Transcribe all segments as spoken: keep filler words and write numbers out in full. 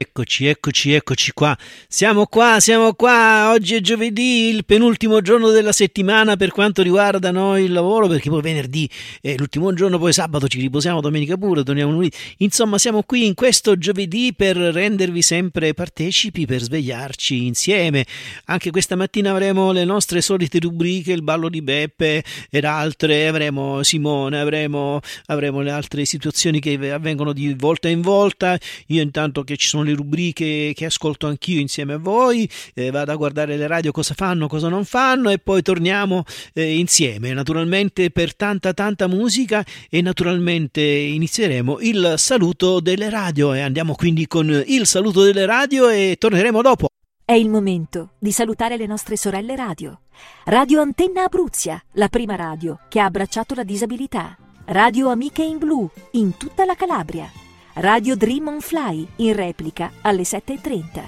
Eccoci, eccoci, eccoci qua. Siamo qua, siamo qua. Oggi è giovedì, il penultimo giorno della settimana per quanto riguarda noi il lavoro, perché poi venerdì è l'ultimo giorno, poi sabato ci riposiamo, domenica pure, torniamo lunedì. Insomma, siamo qui in questo giovedì per rendervi sempre partecipi, per svegliarci insieme. Anche questa mattina avremo le nostre solite rubriche, il ballo di Beppe ed altre, avremo Simone, avremo, avremo le altre situazioni che avvengono di volta in volta. Io intanto che ci sono le rubriche che ascolto anch'io insieme a voi, eh, vado a guardare le radio cosa fanno, cosa non fanno e poi torniamo eh, insieme, naturalmente per tanta tanta musica, e naturalmente inizieremo il saluto delle radio e andiamo quindi con il saluto delle radio e torneremo dopo. È il momento di salutare le nostre sorelle radio. Radio Antenna Abruzia, la prima radio che ha abbracciato la disabilità. Radio Amiche in Blu, in tutta la Calabria. Radio Dream on Fly, in replica alle sette e trenta.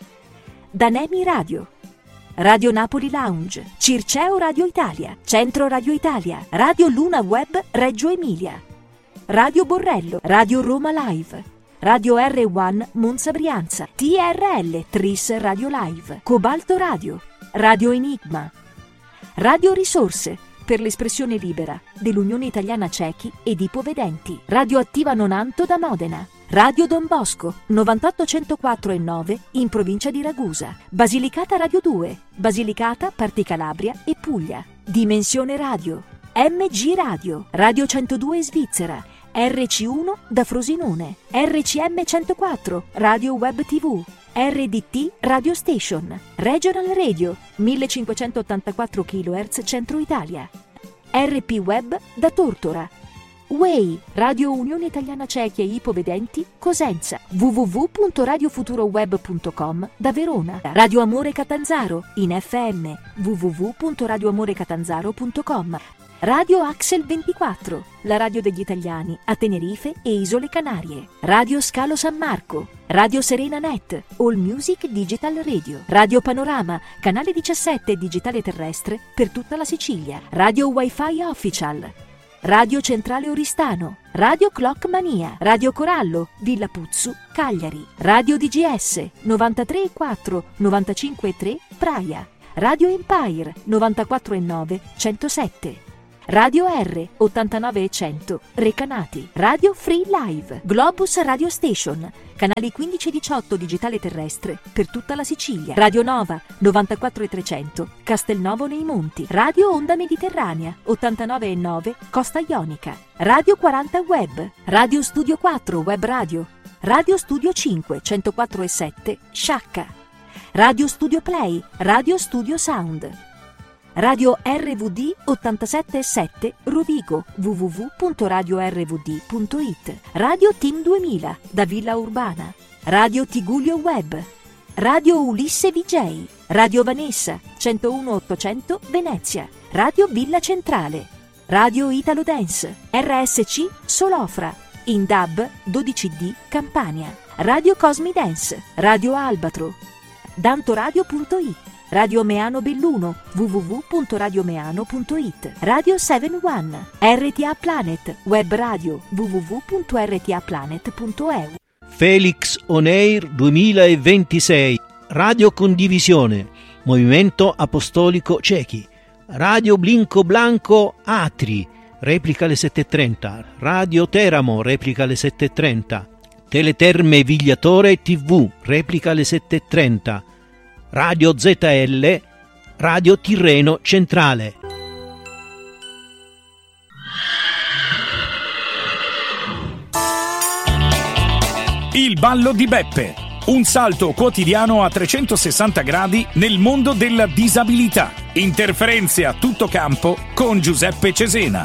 Danemi Radio. Radio Napoli Lounge, Circeo Radio Italia, Centro Radio Italia, Radio Luna Web Reggio Emilia. Radio Borrello, Radio Roma Live. Radio R uno Monza Brianza, T R L Tris Radio Live, Cobalto Radio, Radio Enigma. Radio Risorse, per l'espressione libera dell'Unione Italiana Ciechi ed Ipovedenti. Radio Attiva Nonanto da Modena. Radio Don Bosco, novantotto centoquattro e nove in provincia di Ragusa. Basilicata Radio due, Basilicata, Parti Calabria e Puglia. Dimensione Radio, M G Radio, Radio centodue Svizzera, R C uno da Frosinone, R C M centoquattro, Radio Web T V, R D T Radio Station, Regional Radio, millecinquecentottantaquattro chilohertz Centro Italia, R P Web da Tortora, W E I, Radio Unione Italiana Ciechi e Ipovedenti, Cosenza, w w w punto radio futuro web punto com da Verona, Radio Amore Catanzaro, in F M, w w w punto radio amore catanzaro punto com, Radio Axel ventiquattro, la radio degli italiani a Tenerife e Isole Canarie, Radio Scalo San Marco, Radio Serena Net, All Music Digital Radio, Radio Panorama, canale diciassette digitale terrestre per tutta la Sicilia, Radio Wi-Fi Official, Radio Centrale Oristano, Radio Clock Mania, Radio Corallo, Villa Puzzu, Cagliari, Radio D G S, novantatré e quattro, novantacinque e tre, Praia, Radio Empire, novantaquattro e nove, centosette, Radio R, ottantanove e cento, Recanati, Radio Free Live, Globus Radio Station, canali quindici e diciotto digitale terrestre per tutta la Sicilia, Radio Nova, novantaquattro e trecento, Castelnuovo nei Monti, Radio Onda Mediterranea, ottantanove e nove, Costa Ionica, Radio quaranta Web, Radio Studio quattro Web Radio, Radio Studio cinque, centoquattro e sette, Sciacca, Radio Studio Play, Radio Studio Sound, Radio R V D ottantasette e sette Rovigo, w w w punto radio r v d punto i t, Radio Team duemila da Villa Urbana, Radio Tigullio Web, Radio Ulisse V J, Radio Vanessa centouno ottocento Venezia, Radio Villa Centrale, Radio Italo Dance, R S C Solofra, in D A B dodici D Campania, Radio Cosmi Dance, Radio Albatro, dantoradio punto i t, Radio Meano Belluno, w w w punto radio meano punto i t, Radio sette uno, R T A Planet, Web Radio, w w w punto r t a planet punto e u. Felix On Air duemilaventisei, Radio Condivisione, Movimento Apostolico Ciechi, Radio Blinco Blanco Atri, replica alle sette e trenta, Radio Teramo, replica alle sette e trenta, Teleterme Vigliatore T V, replica alle sette e trenta, Radio Z L, Radio Tirreno Centrale. Il ballo di Beppe, un salto quotidiano a trecentosessanta gradi nel mondo della disabilità. Interferenze a tutto campo con Giuseppe Cesena.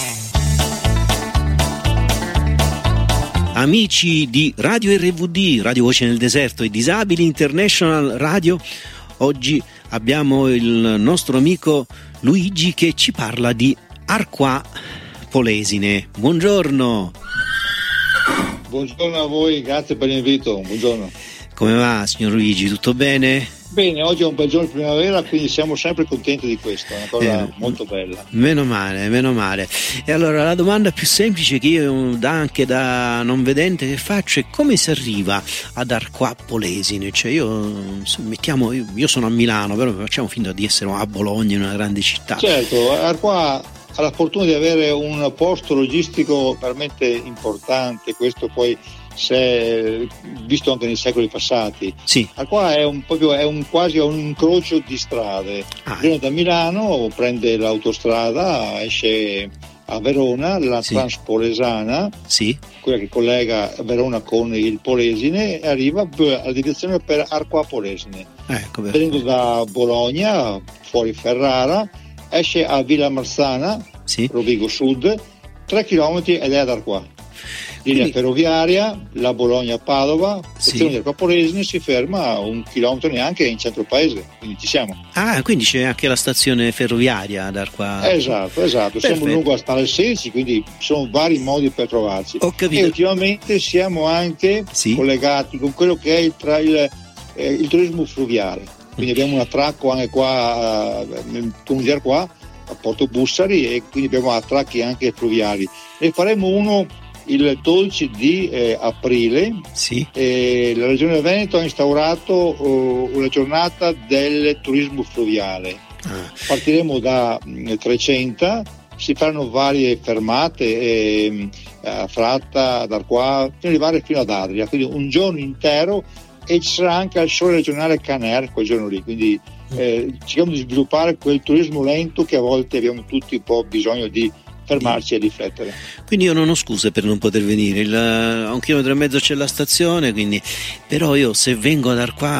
Amici di Radio R V D, Radio Voce nel Deserto e Disabili International Radio, oggi abbiamo il nostro amico Luigi che ci parla di Arquà Polesine. Buongiorno. Buongiorno a voi, grazie per l'invito. Buongiorno. Come va, signor Luigi? Tutto bene? Bene, oggi è un bel giorno di primavera, quindi siamo sempre contenti di questo, è una cosa eh, molto bella. Meno male, meno male. E allora la domanda più semplice che io da, anche da non vedente che faccio è: come si arriva ad Arquà Polesine? Cioè io mettiamo, io, io sono a Milano, però facciamo finta di essere a Bologna, in una grande città. Certo, Arquà ha la fortuna di avere un posto logistico veramente importante, questo poi si è visto anche nei secoli passati. Sì. Arquà è un proprio è un quasi un incrocio di strade. Ah, viene da Milano, prende l'autostrada, esce a Verona, la sì. Transpolesana, sì. quella che collega Verona con il Polesine, e arriva alla direzione per Arquà Polesine. Ecco, venendo da Bologna, fuori Ferrara, esce a Villa Marzana, sì. Rovigo Sud, tre chilometri ed è ad Arquà. Linea Quindi... ferroviaria, la Bologna-Padova, stazione sì. di Arquà Polesine, si ferma un chilometro neanche in centro paese, quindi ci siamo. Ah, quindi c'è anche la stazione ferroviaria ad Arquà. Esatto, esatto. Perfetto. Siamo lungo a Stale sedici, quindi ci sono vari modi per trovarci. Ho capito. E ultimamente siamo anche sì. collegati con quello che è il, tra il, eh, il turismo fluviale. Quindi abbiamo un attracco anche qua nel comune di Arquà, a Porto Bussari, e quindi abbiamo attracchi anche fluviali. Ne faremo uno il dodici di eh, aprile. Sì. Eh, la Regione Veneto ha instaurato uh, una giornata del turismo fluviale. Ah. Partiremo da mh, Trecenta, si faranno varie fermate eh, a Fratta, ad Arquà, fino ad arrivare fino ad Adria, quindi un giorno intero, e ci sarà anche il sole regionale Caner quel giorno lì, quindi eh, cerchiamo di sviluppare quel turismo lento che a volte abbiamo tutti un po' bisogno di fermarci e riflettere. Quindi io non ho scuse per non poter venire. Il, a un chilometro e mezzo c'è la stazione, quindi però io se vengo ad Arquà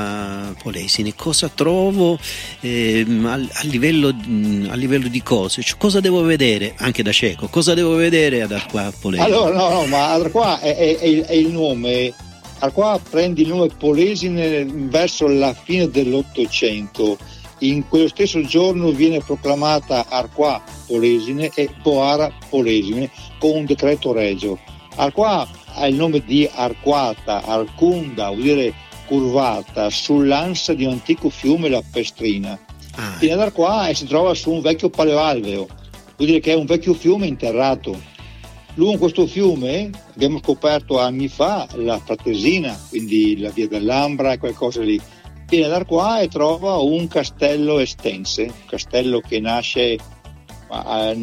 a Polesine cosa trovo eh, a, a, livello, a livello di cose? Cioè, cosa devo vedere anche da cieco? Cosa devo vedere ad Arquà a Polesine? Allora no, no, ma Arquà è, è, è, il, è il nome. Arquà prende il nome Polesine verso la fine dell'Ottocento. In quello stesso giorno viene proclamata Arquà Polesine e Boara Polesine con un decreto regio. Arquà ha il nome di Arquata, Arcunda, vuol dire curvata, sull'ansa di un antico fiume, la Pestrina. Ah, Viene ad Arquà e si trova su un vecchio paleoalveo, vuol dire che è un vecchio fiume interrato. Lungo questo fiume abbiamo scoperto anni fa la Fratesina, quindi la via dell'Ambra e qualcosa lì. Viene ad Arquà e trova un castello estense, un castello che nasce nel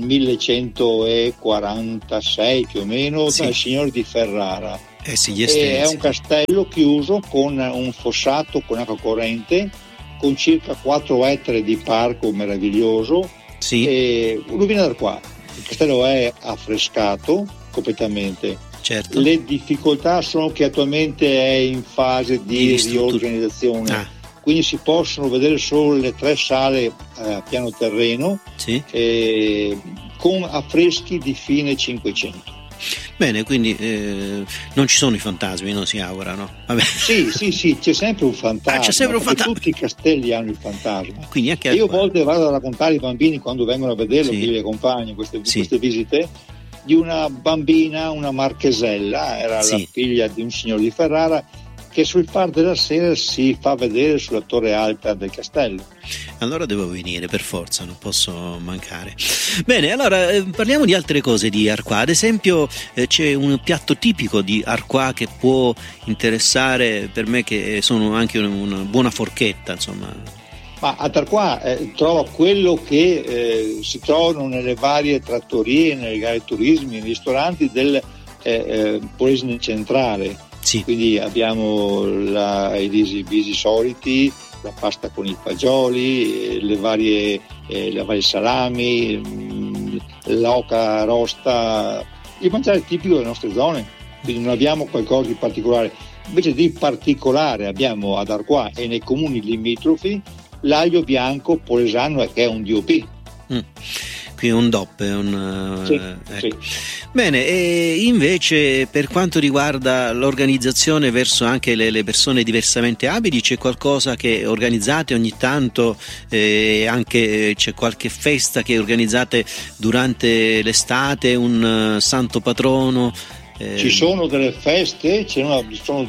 millecentoquarantasei più o meno, sì. dal signore di Ferrara. Eh sì, è un castello chiuso con un fossato con acqua corrente, con circa quattro ettari di parco meraviglioso. Sì. E lui viene ad Arquà. Il castello è affrescato completamente. Certo. Le difficoltà sono che attualmente è in fase di, di riorganizzazione, ah. quindi si possono vedere solo le tre sale eh, a piano terreno, sì. eh, con affreschi di fine Cinquecento. Bene, quindi eh, non ci sono i fantasmi, non si augurano. Vabbè. Sì, sì, sì, c'è sempre un fantasma. Ah, c'è sempre un fantasma. Tutti i castelli hanno il fantasma. Quindi anche Io a volte vado a raccontare ai bambini quando vengono a vederlo, sì. che li accompagno queste, sì. queste visite, di una bambina, una marchesella, era sì. la figlia di un signore di Ferrara, che sul far della sera si fa vedere sulla torre alta del castello. Allora devo venire per forza, non posso mancare. Bene, allora eh, parliamo di altre cose di Arquà. Ad esempio eh, c'è un piatto tipico di Arquà che può interessare per me, che sono anche una, una buona forchetta, insomma. Ma ad Arquà eh, trova quello che eh, si trovano nelle varie trattorie, nei vari turismi, nei ristoranti del eh, eh, Polesine centrale. Sì. Quindi abbiamo la, i risi bisi soliti, la pasta con i fagioli, le varie, eh, le varie salami, mh, l'oca rosta, il mangiare tipico delle nostre zone. Quindi non abbiamo qualcosa di particolare. Invece di particolare abbiamo ad Arquà e nei comuni limitrofi l'aglio bianco polesano, che è un D O P. Mm. Qui è un D O P, è un, sì, eh, ecco. sì. Bene, e invece per quanto riguarda l'organizzazione verso anche le, le persone diversamente abili, c'è qualcosa che organizzate ogni tanto, eh, anche c'è qualche festa che organizzate durante l'estate, un uh, santo patrono? Eh. Ci sono delle feste, ci sono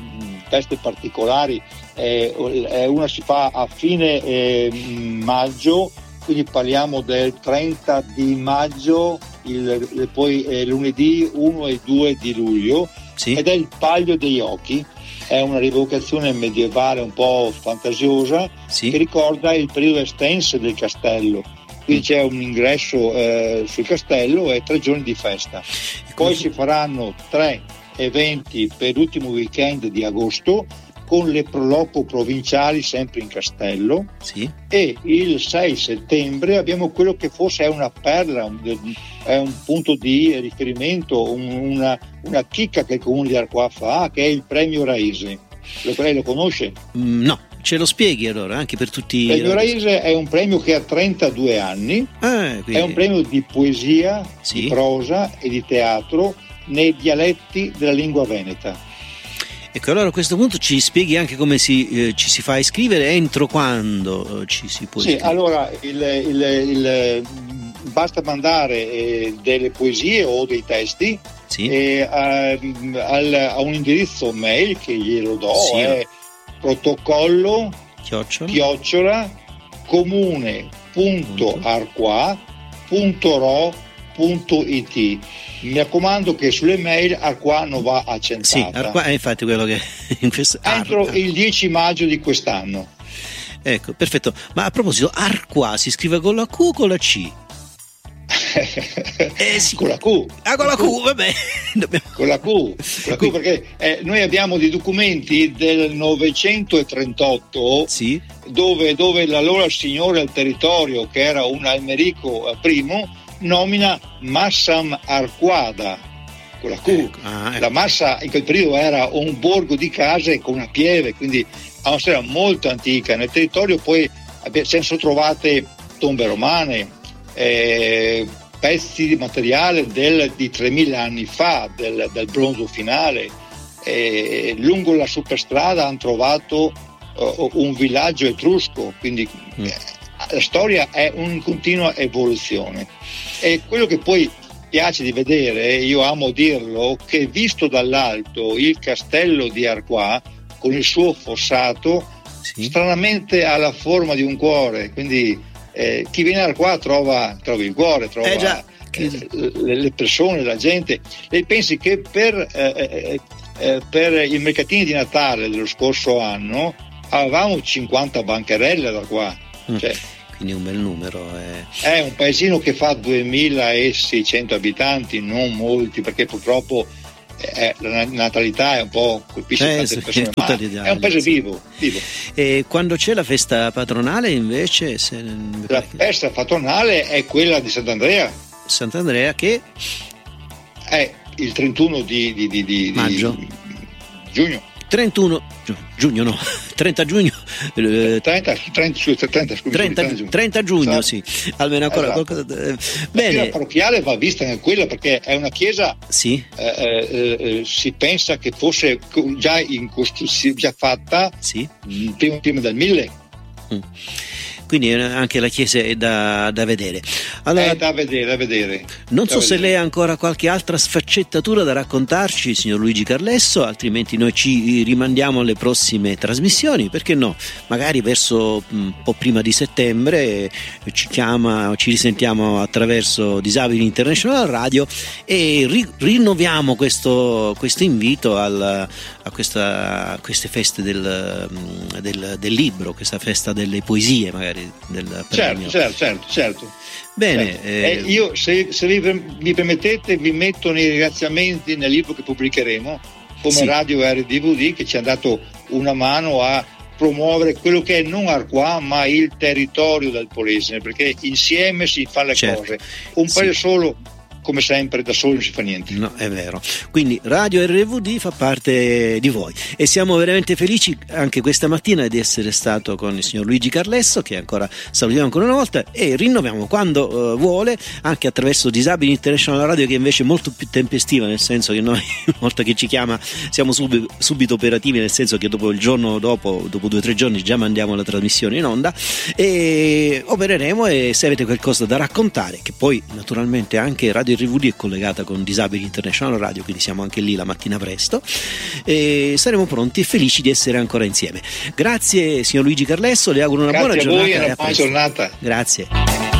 feste particolari, eh, una si fa a fine eh, maggio, quindi parliamo del trenta di maggio, il, poi eh, lunedì uno e due di luglio, sì. Ed è il Palio degli Occhi, è una rievocazione medievale un po' fantasiosa, sì. Che ricorda il periodo estenso del castello. Quindi c'è un ingresso eh, sul castello e tre giorni di festa. Poi si faranno tre eventi per l'ultimo weekend di agosto con le proloco provinciali sempre in castello, sì. E il sei settembre abbiamo quello che forse è una perla, un, è un punto di riferimento, un, una, una chicca che il comune di Arquà fa, che è il premio Raise. Lo, lei lo conosce? Mm, no. Ce lo spieghi allora, anche per tutti. Il premio Raise è un premio che ha trentadue anni, ah, è un premio di poesia, sì. Di prosa e di teatro nei dialetti della lingua veneta. Ecco, allora a questo punto ci spieghi anche come si, eh, ci si fa iscrivere, entro quando eh, ci si può iscrivere. Sì, allora il, il, il, basta mandare eh, delle poesie o dei testi, sì. eh, a, al, a un indirizzo mail che glielo do, sì. È protocollo chiocciola, chiocciola comune punto arquà punto ro punto it. Mi raccomando che sulle mail Arquà non va accentata. Sì, Arquà è infatti quello che in questo entro Ar... il dieci maggio di quest'anno. Ecco, perfetto. Ma a proposito, Arquà si scrive con la Q o con la C? eh, sì. Con la Q. Ah, con la Q, Q. Vabbè. Con la Q, con la Q perché eh, noi abbiamo dei documenti del novecentotrentotto, sì. dove, dove l'allora signore al territorio, che era un Almerico I, nomina Massam Arquada con la Q. Ecco, ah, ecco. La Massa in quel periodo era un borgo di case con una pieve, quindi ha una storia molto antica. Nel territorio poi si sono trovate tombe romane, eh, pezzi di materiale del, di tremila anni fa, del, del bronzo finale. Eh, lungo la superstrada hanno trovato uh, un villaggio etrusco, quindi mm. eh, la storia è in continua evoluzione. E quello che poi piace di vedere, io amo dirlo, che visto dall'alto il castello di Arquà con il suo fossato, sì. stranamente ha la forma di un cuore, quindi eh, chi viene a Arquà trova, trova il cuore, trova eh già, che... eh, le, le persone, la gente. Lei pensi che per, eh, eh, per i mercatini di Natale dello scorso anno avevamo cinquanta bancarelle ad Arquà, mm. cioè, quindi un bel numero. Eh. È un paesino che fa duemilaseicento abitanti, non molti, perché purtroppo eh, la natalità è un po' colpisce eh, tante persone, ma è un paese sì. vivo, vivo. E quando c'è la festa patronale invece? Se... La festa patronale è quella di Sant'Andrea. Sant'Andrea che? È il trentuno di, di, di, di maggio. Di giugno. trentuno giugno no trenta giugno eh, trenta, trenta, trenta, scusi, trenta, trenta, trenta giugno esatto. Sì, almeno ancora esatto. qualcosa eh, bene. La parrocchiale va vista anche quella perché è una chiesa sì. eh, eh, eh, si pensa che fosse già in costruzione, già fatta sì. prima, prima del mille mm. Quindi anche la chiesa è da, da vedere. Allora, è da vedere, da vedere. Non da so vedere. se lei ha ancora qualche altra sfaccettatura da raccontarci, signor Luigi Carlesso, altrimenti noi ci rimandiamo alle prossime trasmissioni, perché no? Magari verso un po' prima di settembre ci chiama, ci risentiamo attraverso Disabili International Radio e ri, rinnoviamo questo, questo invito al, a, questa, a queste feste del, del, del libro, questa festa delle poesie magari. Del certo, certo, certo, certo. Bene, certo. Eh, eh, io se, se vi, mi permettete vi metto nei ringraziamenti nel libro che pubblicheremo come sì. Radio R D V D, che ci ha dato una mano a promuovere quello che è non Arquà ma il territorio del Polesine, perché insieme si fa le certo. cose, un sì. paese solo come sempre da solo non si fa niente. No, è vero. Quindi Radio R V D fa parte di voi e siamo veramente felici anche questa mattina di essere stato con il signor Luigi Carlesso, che ancora salutiamo ancora una volta e rinnoviamo quando uh, vuole anche attraverso Disabili International Radio, che invece è molto più tempestiva, nel senso che noi una volta che ci chiama siamo sub, subito operativi, nel senso che dopo il giorno dopo dopo due o tre giorni già mandiamo la trasmissione in onda e opereremo, e se avete qualcosa da raccontare, che poi naturalmente anche Radio R V D è collegata con Disabili International Radio, quindi siamo anche lì la mattina presto e saremo pronti e felici di essere ancora insieme. Grazie signor Luigi Carlesso, le auguro una Grazie buona a giornata. voi e e una a buona presto. giornata. Grazie.